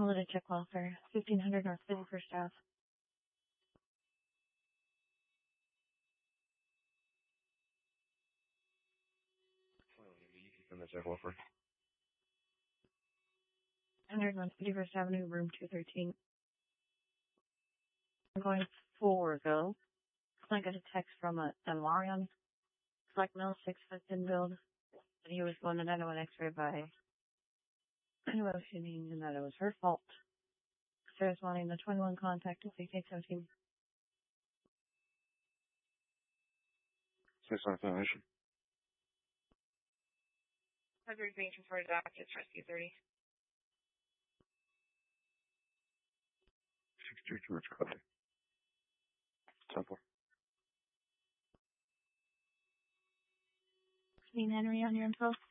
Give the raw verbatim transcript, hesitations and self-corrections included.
Holiday check welfare, fifteen hundred North City for staff. On the check offer. one hundred North fifty-first Avenue, room two thirteen. I'm going forward, though. I got a text from a Demarion, Select Mill, six foot thin build, that he was going to Nano an X-ray by emotioning and that it was her fault. Sarah's wanting the twenty-one contact to sixty-eight seventeen. Six on foundation. February being referred to doctor, rescue thirty. Six two George Copy. Temple. Queen Henry on your info.